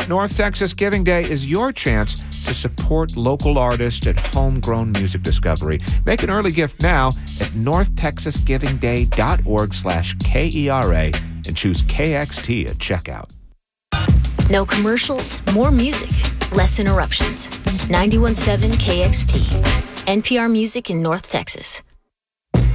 North Texas Giving Day is your chance to support local artists and homegrown music discovery. Make an early gift now at northtexasgivingday.org/KERA and choose KXT at checkout. No commercials, more music, less interruptions. 91.7 KXT, NPR Music in North Texas.